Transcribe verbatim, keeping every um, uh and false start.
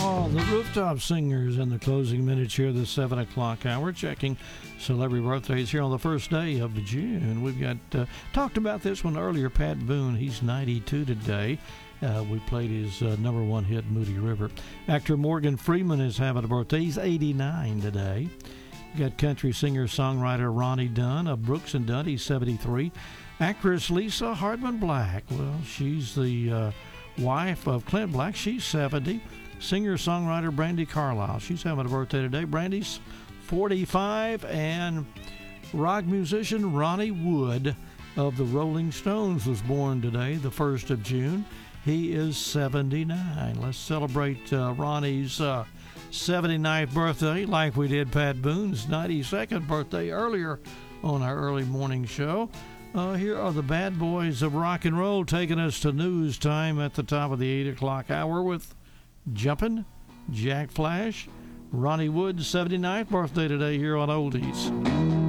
Oh, the Rooftop Singers in the closing minutes here, the seven o'clock hour, checking celebrity birthdays here on the first day of June. We've got, uh, talked about this one earlier, Pat Boone. He's ninety-two today. Uh, we played his uh, number one hit, Moody River. Actor Morgan Freeman is having a birthday. He's eighty-nine today. We've got country singer-songwriter Ronnie Dunn of Brooks and Dunn. He's seventy-three. Actress Lisa Hardman Black. Well, she's the uh, wife of Clint Black. She's seventy. Singer-songwriter Brandi Carlile. She's having a birthday today. Brandy's forty-five. And rock musician Ronnie Wood of the Rolling Stones was born today, the first of June. He is seventy-nine. Let's celebrate uh, Ronnie's uh, seventy-ninth birthday like we did Pat Boone's ninety-second birthday earlier on our early morning show. Uh, here are the bad boys of rock and roll taking us to news time at the top of the eight o'clock hour with Jumpin', Jack Flash, Ronnie Wood's seventy-ninth birthday today here on Oldies.